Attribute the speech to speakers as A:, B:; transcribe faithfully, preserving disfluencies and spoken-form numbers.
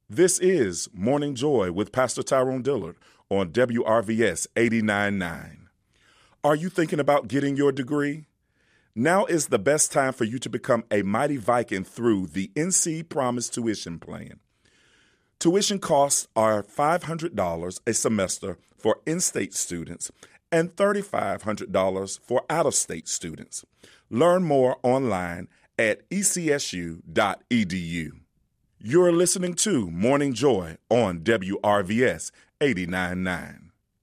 A: This is Morning Joy with Pastor Tyrone Dillard on W R V S eighty-nine point nine. Are you thinking about getting your degree? Now is the best time for you to become a mighty Viking through the N C Promise Tuition Plan. Tuition costs are five hundred dollars a semester for in-state students and three thousand five hundred dollars for out-of-state students. Learn more online at e c s u dot e d u. You're listening to Morning Joy on W R V S eighty-nine point nine.